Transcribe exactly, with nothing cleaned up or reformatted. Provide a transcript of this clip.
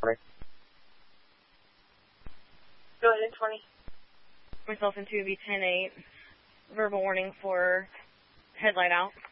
twenty. Go ahead, twenty. Myself into V ten eight. Verbal warning for headlight out.